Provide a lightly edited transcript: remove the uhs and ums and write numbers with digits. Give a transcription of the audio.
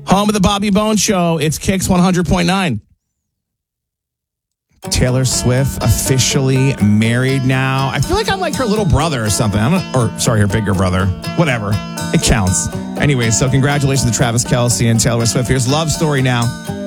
Home of the Bobby Bones Show. It's Kicks 100.9. Taylor Swift officially married now. I feel like I'm like her little brother or something. Her bigger brother. Whatever. It counts. Anyway, so congratulations to Travis Kelce and Taylor Swift. Here's Love Story now.